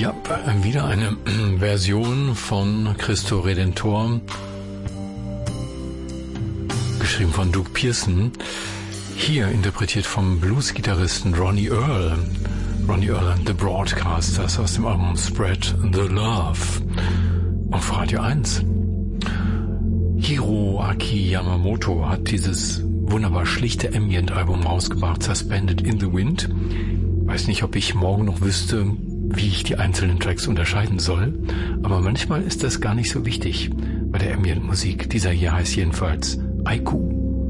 Ja, wieder eine Version von Christo Redentor, geschrieben von Doug Pearson, hier interpretiert vom Blues-Gitarristen Ronnie Earl. Ronnie Earl and the Broadcasters aus dem Album Spread the Love auf Radio 1. Hiroaki Yamamoto hat dieses wunderbar schlichte Ambient-Album rausgebracht, Suspended in the Wind. Weiß nicht, ob ich morgen noch wüsste, wie ich die einzelnen Tracks unterscheiden soll, aber manchmal ist das gar nicht so wichtig bei der Ambient-Musik. Dieser hier heißt jedenfalls Aiku.